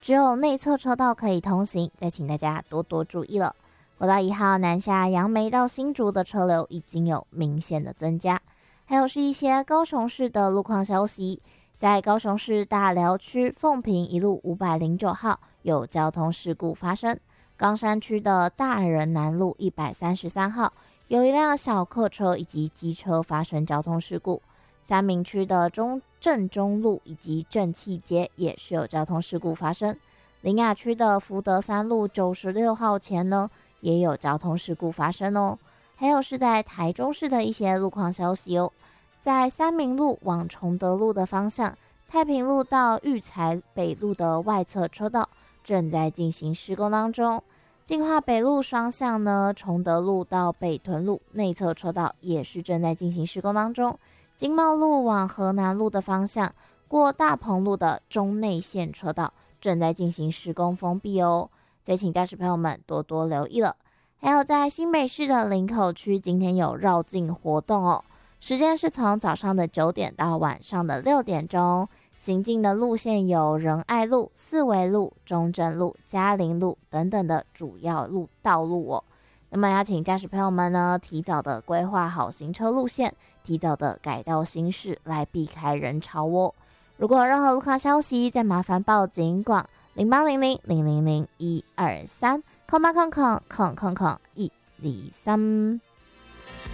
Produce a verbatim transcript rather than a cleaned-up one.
只有内侧车道可以通行，再请大家多多注意了。国道一号南下杨梅到新竹的车流已经有明显的增加。还有是一些高雄市的路况消息，在高雄市大寮区凤屏一路五百零九号有交通事故发生，冈山区的大仁南路一百三十三号有一辆小客车以及机车发生交通事故，三民区的中正中路以及正气街也是有交通事故发生，苓雅区的福德三路九十六号前呢也有交通事故发生哦。还有是在台中市的一些路况消息哦，在三民路往崇德路的方向，太平路到育才北路的外侧车道正在进行施工当中。进化北路双向呢，崇德路到北屯路内侧车道也是正在进行施工当中。经贸路往河南路的方向，过大鹏路的中内线车道正在进行施工封闭哦，再请驾驶朋友们多多留意了。还有在新北市的林口区，今天有绕境活动哦，时间是从早上的九点到晚上的六点钟。行进的路线有仁爱路、四维路、中正路、嘉陵路等等的主要路道路哦。那么要请驾驶朋友们呢，提早的规划好行车路线，提早的改道行驶，来避开人潮哦。如果有任何路况消息，再麻烦报警广零八零零零零零一二三空八空空空空空一二三。